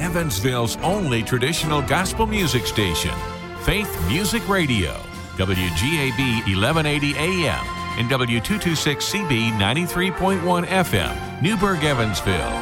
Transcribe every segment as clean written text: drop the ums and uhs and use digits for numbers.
Evansville's only traditional gospel music station, Faith Music Radio, WGAB 1180 AM and W226CB 93.1 FM, Newburgh, Evansville.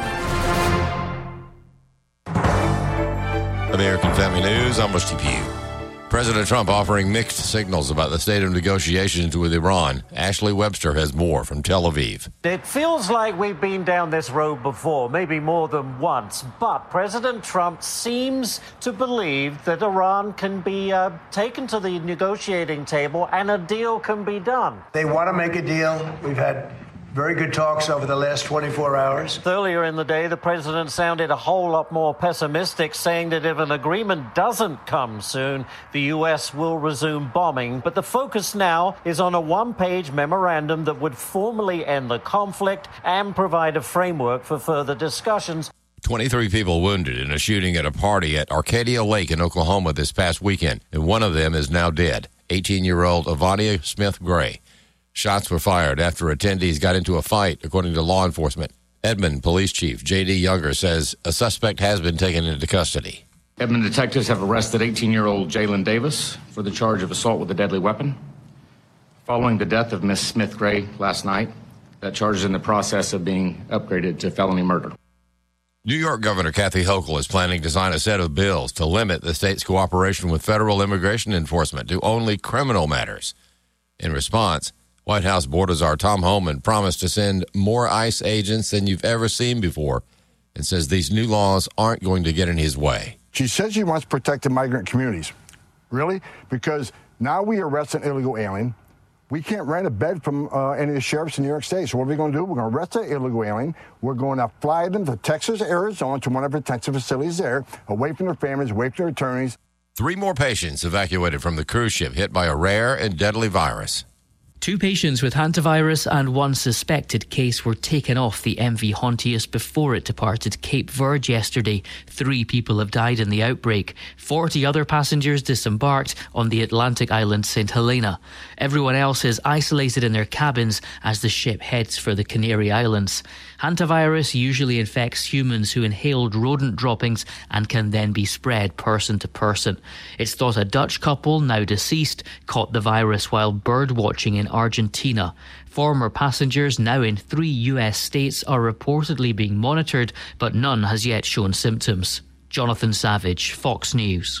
American Family News, I'm Rusty Pugh. President Trump offering mixed signals about the state of negotiations with Iran. Ashley Webster has more from Tel Aviv. It feels like we've been down this road before, maybe more than once, but President Trump seems to believe that Iran can be taken to the negotiating table and a deal can be done. They want to make a deal. We've had very good talks over the last 24 hours. Earlier in the day, the president sounded a whole lot more pessimistic, saying that if an agreement doesn't come soon, the U.S. will resume bombing. But the focus now is on a one-page memorandum that would formally end the conflict and provide a framework for further discussions. 23 people wounded in a shooting at a party at Arcadia Lake in Oklahoma this past weekend, and one of them is now dead, 18-year-old Avania Smith Gray. Shots were fired after attendees got into a fight, according to law enforcement. Edmond Police Chief J.D. Younger says a suspect has been taken into custody. Edmond detectives have arrested 18-year-old Jalen Davis for the charge of assault with a deadly weapon. Following the death of Miss Smith Gray last night, that charge is in the process of being upgraded to felony murder. New York Governor Kathy Hochul is planning to sign a set of bills to limit the state's cooperation with federal immigration enforcement to only criminal matters. In response, White House Board Czar Tom Homan promised to send more ICE agents than you've ever seen before and says these new laws aren't going to get in his way. She says she wants to protect the migrant communities. Really? Because now we arrest an illegal alien. We can't rent a bed from any of the sheriffs in New York State. So what are we going to do? We're going to arrest the illegal alien. We're going to fly them to Texas, Arizona, to one of our detention facilities there, away from their families, away from their attorneys. 3 more patients evacuated from the cruise ship hit by a rare and deadly virus. 2 patients with hantavirus and 1 suspected case were taken off the MV Hontius before it departed Cape Verde yesterday. 3 people have died in the outbreak. 40 other passengers disembarked on the Atlantic island St. Helena. Everyone else is isolated in their cabins as the ship heads for the Canary Islands. Hantavirus usually infects humans who inhaled rodent droppings and can then be spread person to person. It's thought a Dutch couple, now deceased, caught the virus while bird watching in Argentina. Former passengers, now in 3 US states, are reportedly being monitored, but none has yet shown symptoms. Jonathan Savage, Fox News.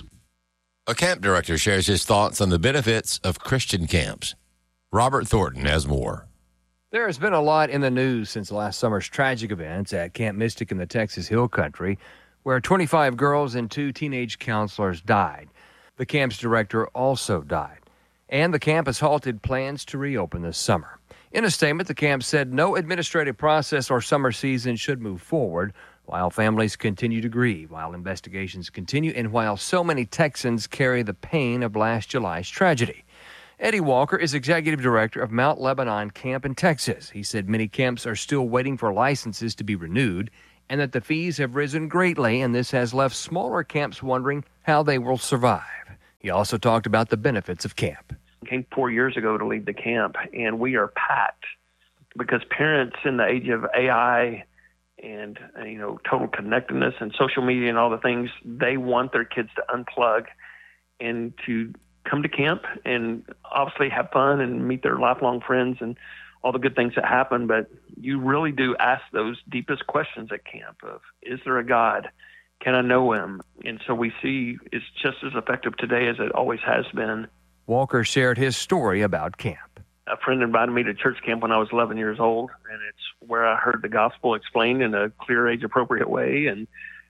A camp director shares his thoughts on the benefits of Christian camps. Robert Thornton has more. There has been a lot in the news since last summer's tragic events at Camp Mystic in the Texas Hill Country, where 25 girls and 2 teenage counselors died. The camp's director also died, and the camp has halted plans to reopen this summer. In a statement, the camp said no administrative process or summer season should move forward while families continue to grieve, while investigations continue, and while so many Texans carry the pain of last July's tragedy. Eddie Walker is executive director of Mount Lebanon Camp in Texas. He said many camps are still waiting for licenses to be renewed and that the fees have risen greatly, and this has left smaller camps wondering how they will survive. He also talked about the benefits of camp. I came 4 years ago to lead the camp, and we are packed because parents in the age of AI and total connectedness and social media and all the things, they want their kids to unplug and to come to camp and obviously have fun and meet their lifelong friends and all the good things that happen. But you really do ask those deepest questions at camp of, is there a God? Can I know him? And so we see it's just as effective today as it always has been. Walker shared his story about camp. A friend invited me to church camp when I was 11 years old, and it's where I heard the gospel explained in a clear, age-appropriate way. And,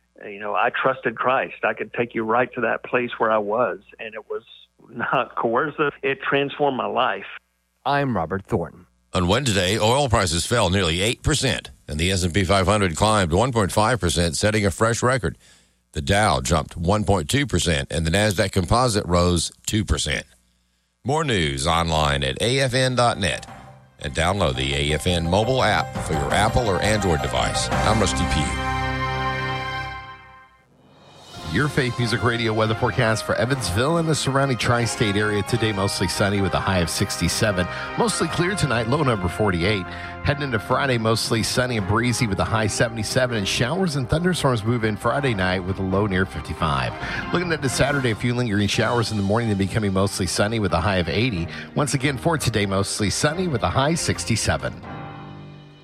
I trusted Christ. I could take you right to that place where I was, and it was not coercive. It transformed my life. I'm Robert Thornton. On Wednesday, oil prices fell nearly 8%, and the S&P 500 climbed 1.5%, setting a fresh record. The Dow jumped 1.2%, and the NASDAQ Composite rose 2%. More news online at afn.net, and download the AFN mobile app for your Apple or Android device. I'm Rusty Pugh. Your Faith Music Radio weather forecast for Evansville and the surrounding tri-state area. Today, mostly sunny with a high of 67. Mostly clear tonight, low number 48. Heading into Friday, mostly sunny and breezy with a high 77. And showers and thunderstorms move in Friday night with a low near 55. Looking at the Saturday, a few lingering showers in the morning, then becoming mostly sunny with a high of 80. Once again, for today, mostly sunny with a high 67.